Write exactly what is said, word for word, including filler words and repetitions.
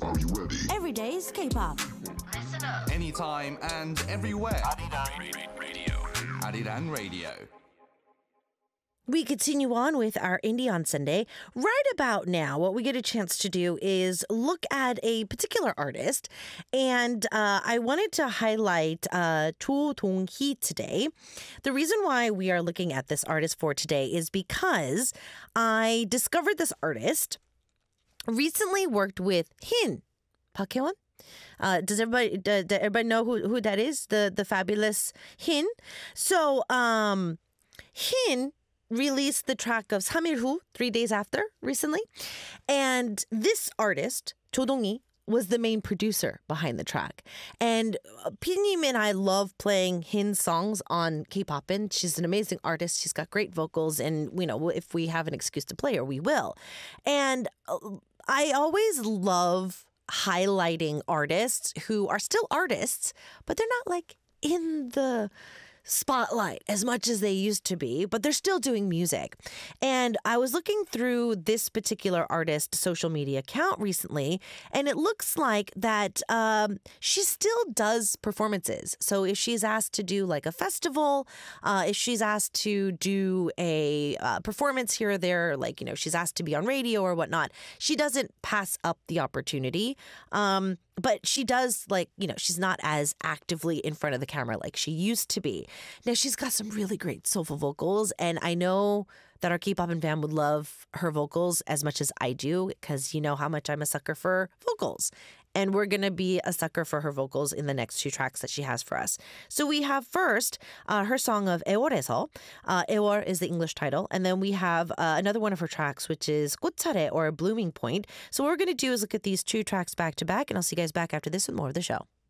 Are you ready? Every day's K-pop. Listen up. Anytime and everywhere. Arirang Radio. Arirang Radio. We continue on with our Indie on Sunday. Right about now, what we get a chance to do is look at a particular artist. And uh, I wanted to highlight uh, Cho Dong-hee today. The reason why we are looking at this artist for today is because I discovered this artist recently worked with Hin, Park Hae-won. Uh, does everybody does, does everybody know who, who that is? The the fabulous Hin. So um, Hin released the track of 삼 일 후, three days after, recently. And this artist, Cho Dong-hee, was the main producer behind the track. And Pinim and I love playing Hin songs on K-Popin. She's an amazing artist. She's got great vocals. And, you know, if we have an excuse to play her, we will. And I always love highlighting artists who are still artists, but they're not like in the spotlight as much as they used to be, but they're still doing music. And I was looking through this particular artist's social media account recently, and it looks like that um, she still does performances. So if she's asked to do like a festival, uh, if she's asked to do a uh, performance here or there, like, you know, she's asked to be on radio or whatnot, she doesn't pass up the opportunity. Um, But she does, like, you know, she's not as actively in front of the camera like she used to be. Now, she's got some really great soulful vocals, and I know that our K-Popin fam would love her vocals as much as I do, because you know how much I'm a sucker for vocals. And we're going to be a sucker for her vocals in the next two tracks that she has for us. So we have first uh, her song of 애월에서. Uh, 애월 is the English title. And then we have uh, another one of her tracks, which is 꽃차례, or Blooming Point. So what we're going to do is look at these two tracks back to back, and I'll see you guys back after this with more of the show.